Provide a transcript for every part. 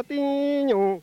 tình nhung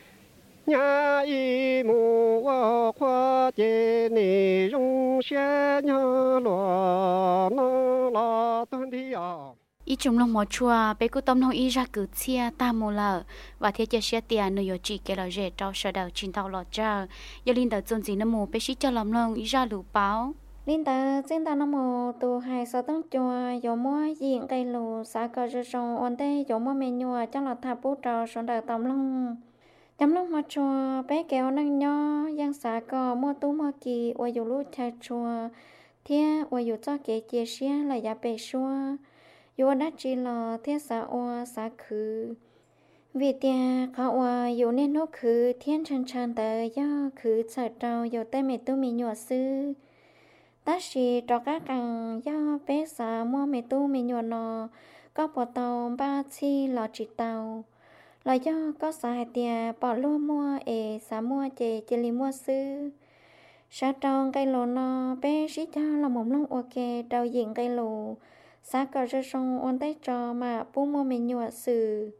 nhà y mù khoa chế nề rong xe nhớ lo nó lo tuân đi à ý chúng lòng mò chua bé cô tâm lòng ý ra cử chia ta mồ lợ và thiết cho xe tiền nơi chỉ cái là rẻ trao sở đầu chín tàu lọt ra giờ linh đầu tôn gì nó mồ bé sĩ cho lòng lòng ý ra lũ báo linh tờ trên tàu nó mồ tụ hai sáu tấn chùa dầu mua diện cây lù xã cờ rơ rong ổn tê dầu mua mê nhua trong là tháp bút trò sở đầu tầm long chấm lúc mà chùa bé kéo năng nho giang xã cò mua tú mua kỳ và dầu lú cha chùa thia và dầu cho kế chia sẻ là giá bể xua dù đã chỉ là thiết xã oa xã khứ vì tia họ oa dù nên nó khứ thiên chân chân tới do khứ sợ trâu dù tay mẹ tu mình nhỏ sư ta chỉ cho các càng do bé xã mua mẹ tu mình nhỏ nọ có bộ tàu ba chi lọ chỉ tàu là do có xã tia bỏ lúa mua xã mua chè chè li mua sư xã tròn cây lô nọ bé sĩ cho là một lông ok đầu diện cây lô xã cờ rơ sông ôn tay trò mà bố mô mình nhựa sử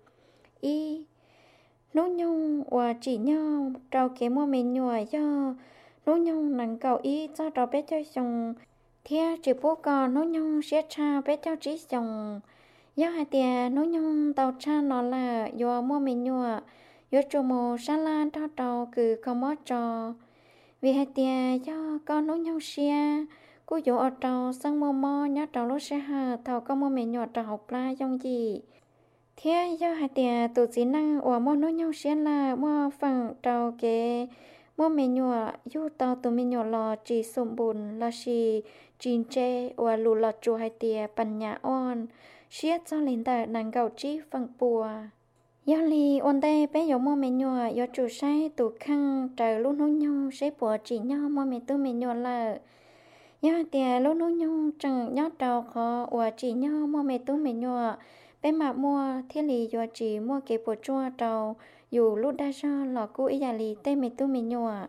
y nấu nhung và chỉ nhau trâu kế mô mình nhựa do nấu nhung nắng cầu y cho trò bé cho chồng thia chỉ bố cò nấu nhung sẽ cha bé cho trí chồng do hai tia nấu nhung tàu cha nó là do mô mình nhựa do trù mô sa la cho trâu cứ không mất trò vì hai tia do con nấu nhung xia cô dỗ ở trâu sang mò mò nhớ trâu lúc sẽ hà thầu có mò mẹ nhỏ trâu học la trong gì thế do hai tia tụ chỉ năng ở mò nấu nhau xia là mò phần trâu kế mò mẹ nhỏ du tàu tụ mẹ nhỏ lò chỉ sum bùn là chỉ chín tre và lù lọt chùa hai tia bần nhà on xia cho lên tại nàng gạo chi phần bùa do li ôn đây bé giống mò mẹ nhỏ do chủ sai tụ khăn trời lúc nấu nhau sẽ bùa chỉ nhau mò mẹ tụ mẹ nhỏ là nhớ tiền lúc nấu nhung chẳng nhớ trâu khó và chỉ nhớ mua mẹ tú mẹ nhỏ bé mà mua thiết lì do chỉ mua cái bột chua trâu dù lúc đã cho lọ cũ ý giả lì tên mẹ tú mẹ nhỏ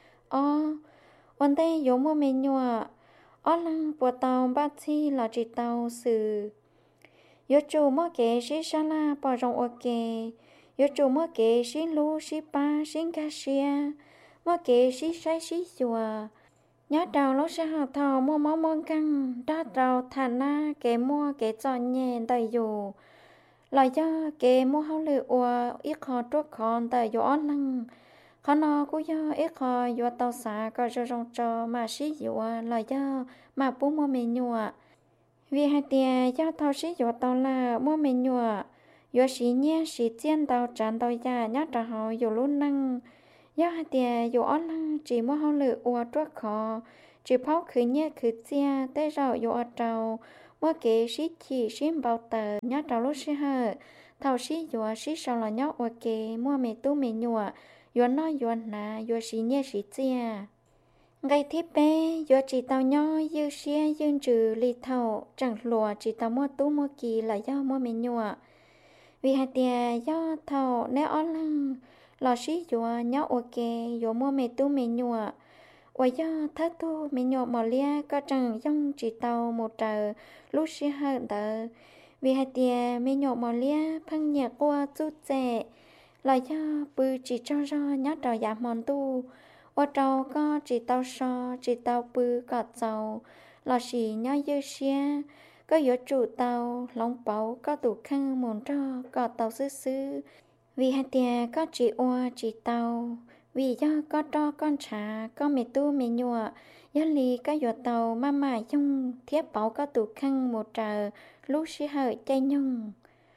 vấn đề giống mua mẹ nhỏ lăng bột tàu bát chi là chỉ tàu sử yo chủ mua cái xí sa la bỏ rong ok yo chủ mua cái xí lu xí ba xí cá xia mua cái xí sai xí chùa nhớ đầu lúc sẽ học thầu mua máu mua căng đa đầu thản na cái mua cái chọn nhẹ đầy dù lại do cái mua hao lệ ua ít khó trốt khó tại dù on lăng khó nó cũng do ít khó do tàu xả có cho rong cho mà xí dụ lại do mà bố mua mì nhựa vì hai tia do tàu xí dụ tàu là mua mì nhựa do xí nhẹ xí chiên tàu tràn tàu già nhớ trả họ dù luôn năng do hai tia dù on lăng chỉ mua hao lệ ua trốt khó chỉ pháo khử nhẹ khử chia tới rồi dù ở trâu mua kế xí chỉ xí bao tờ nhớ trâu lúc xí hờ thầu xí dù xí sau là nhớ ở kế mua mì tu mì nhựa dù nó dù nà dù xí nhẹ xí chia ngày tiếp bé dù chỉ tàu nhớ dư xía dư trừ lì thầu chẳng lùa chỉ tàu mua tu mua kỳ là do mua mì nhựa vì hai tia do thầu nếu on lăng lò xí dù nhớ ở kế dù mua mì tu mì nhựa và do thất thu mình nhọ mò lia có chẳng trong chỉ tàu một trời lúc xí hơn tờ vì hai tia mình nhọ mò lia phăng nhẹ qua chút trẻ là do bự chỉ cho nhớ trò giảm mòn tu và trâu có chỉ tàu so chỉ tàu bự có tàu là chỉ nhớ dư xia có yếu chủ tàu lòng bảo có tủ khăn mòn cho có tàu xứ xứ vì hai tia có chỉ oa chỉ tàu vì do có cho con trả con mẹ tu mẹ nhựa do lì có giọt tàu mà trong thiết bảo có tủ khăn một trời lúc xí hợi chay nhung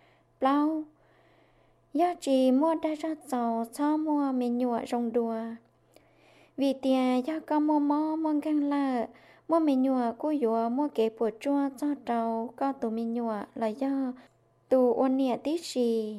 bao do chỉ mua đa ra giàu cho mua mẹ nhựa rong đùa vì tiền do có mua mò mua găng là mua mẹ nhựa cô dùa mua kế bột chua cho trâu có tủ mẹ nhựa là do tủ ôn nhẹ tí xì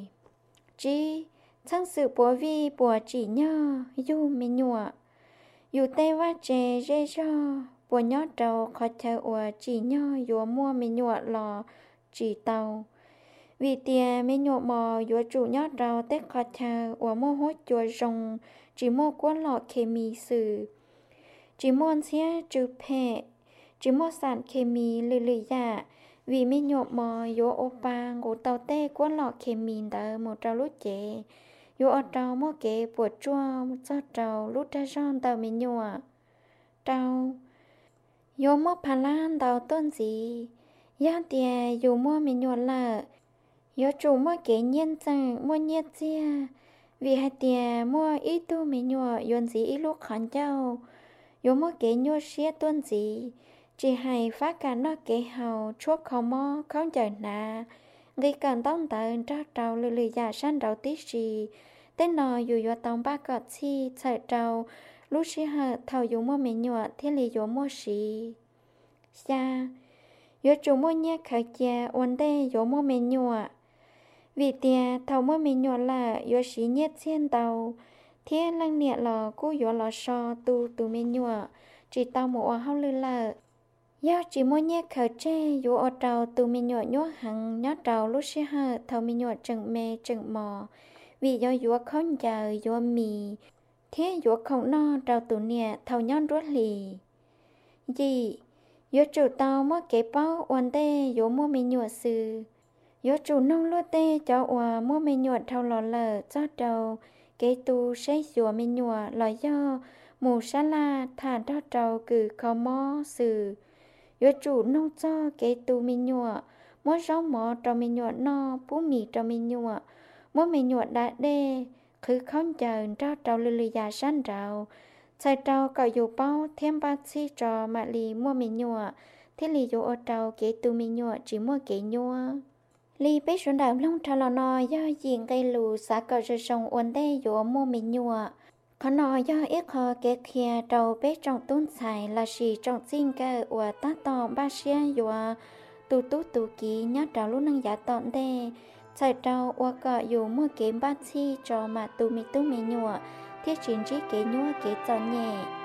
chi chẳng sự bố vi bố chỉ nhớ dù mình nhựa dù tê vá chè rê cho bố nhớ trâu khó chờ ủa chỉ nhớ dù mua mình nhựa lò chỉ tàu vì tiền mình nhựa mò dù chủ nhớ trâu tết khó chờ ủa mua hốt chùa rồng chỉ mua cuốn lọ kê mì sử chỉ mua xe trừ phê chỉ mua sản kê mì lì lì dạ vì vì mi nhộm mò yo opa ngủ tàu tê quá lọ kề mìn đỡ một trâu lút chè yo ở trâu mua kề bột chua cho trâu lút ra giòn tàu mi nhụa trâu yo mua phà lan tàu tôn gì ya tiề yo mua mi nhụa là yo chủ mua kề nhiên rằng mua nhiệt chia vì hai tiề mua ít tu mi nhụa yon gì ít lúc khán châu yo mua kề nhụa xía tôn gì chỉ hay phát cả nó kể hầu chuốc khẩu mò không chờ nà gây cần tông tận ra trâu lười lười giả sanh đầu tí gì tên nọ dù yo tông ba cọt chi chạy trâu lúc xí hờ thầu dù mua mì nhọ thiên lì dù mua xì xa yo chủ mua nhẹ khởi chia ổn đê dù mua mì nhọ vì tia thầu mua mì nhọ là yo xí nhẹ xiên tàu thiên lăng nhẹ lò cú yo lò so tu mì nhọ chỉ tao một hao lư là do chỉ mua nhẹ khởi tre dù ở trâu từ mình nhọ nhọ hằng nhọ trâu lúc xưa hờ thầu mình nhọ chừng mê chừng mò vì do dù không chờ dù mì thế dù không no trâu từ nè thầu nhon ruột lì gì dù chủ tàu mua kế bao ổn tê dù mua mình nhọ sư dù chủ nông lúa tê cho ủa mua mình nhọ thầu lò lờ cho trâu kế tu xây dù mình nhọ lò do mù sa la thả cho trâu cử khó mò sư yo chủ nông cho cái tu mi nhọ mỗi rau mò cho mi nhọ no bú mì cho mi nhọ mỗi mi nhọ đã đê cứ không chờ cho trâu lười già san trâu sai trâu cậu dù bao thêm ba xí trò mà lì mua mi nhọ thế lì dù ở trâu cái tu mi nhọ chỉ mua cái nhọ lì bé xuân đào long trâu lò no do diện cây lù xã cờ rơi sông ổn đê dù mua mi nhọ khó nói do ít họ kế kia trâu bé trong tôn xài là gì trong xin cơ của ta tỏ ba xe của tu ký nhớ trâu lúc nâng giá tọn đê xài trâu của cọ dù mua kiếm ba chi cho mà tu mi nhua thiết chính trí kế nhua kế cho nhẹ